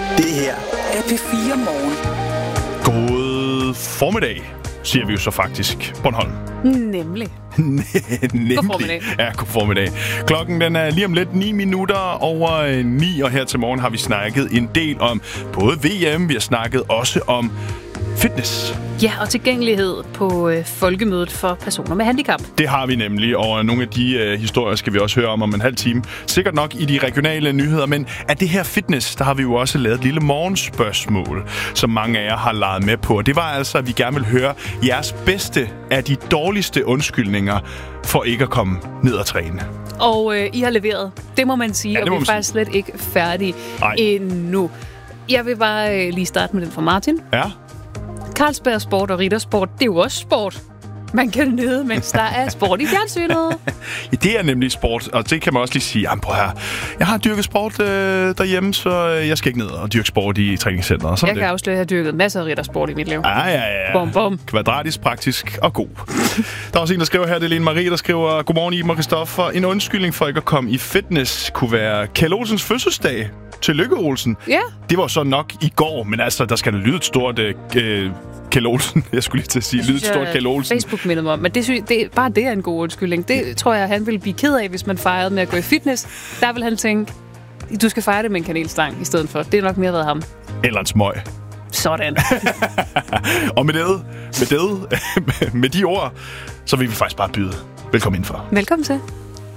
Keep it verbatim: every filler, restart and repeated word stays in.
Det her er P fire Morgen. God formiddag, siger vi jo så faktisk. Bornholm. Nemlig. Nemlig. God formiddag. Ja, god formiddag. Klokken den er lige om lidt ni minutter over ni, og her til morgen har vi snakket en del om både V M, vi har snakket også om fitness. Ja, og tilgængelighed på øh, folkemødet for personer med handicap. Det har vi nemlig, og nogle af de øh, historier skal vi også høre om om en halv time. Sikkert nok i de regionale nyheder, men af det her fitness, der har vi jo også lavet et lille morgenspørgsmål, som mange af jer har leget med på. Og det var altså, at vi gerne vil høre jeres bedste af de dårligste undskyldninger for ikke at komme ned og træne. Og øh, I har leveret, det må man sige, Ja, og vi er faktisk slet ikke færdige Ej. endnu. Jeg vil bare øh, lige starte med den fra Martin. Ja. Carlsberg Sport og Riddersport, det er jo også sport. Man kan nyde, mens der er sport i fjernsynet. Ja, det er nemlig sport, og det kan man også lige sige, jamen prøv her, jeg har dyrket sport øh, derhjemme, så jeg skal ikke ned og dyrke sport i træningscenteret. Sådan Jeg kan det. afsløre, at jeg har dyrket masser af Riddersport i mit liv. Ja, ja, ja. Bum, bum. Kvadratisk, praktisk og god. Der er også en, der skriver her, det er Lene Marie, der skriver, godmorgen Iben og Christoffer. En undskyldning for ikke at komme i fitness kunne være Kjeld Olsens fødselsdag. Tillykke, Olsen. Ja. Det var så nok i går, men altså, der skal da lyde et stort øh, Kjeld Olsen. Jeg skulle lige til at sige, lyde et stort Kjeld Olsen. Facebook mindede mig om, men det, synes, det, bare det er en god undskyldning. Det tror jeg, han ville blive ked af, hvis man fejrede med at gå i fitness. Der vil han tænke, du skal fejre det med en kanelstang i stedet for. Det er nok mere været ham. Eller en smøg. Sådan. Og med det, med det, med de ord, så vil vi faktisk bare byde velkommen indenfor. Velkommen til.